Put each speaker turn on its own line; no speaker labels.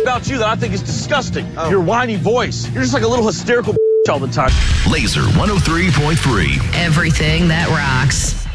about you that I think is disgusting. Your whiny voice. You're just like a little hysterical all the time.
Laser 103.3.
Everything that rocks.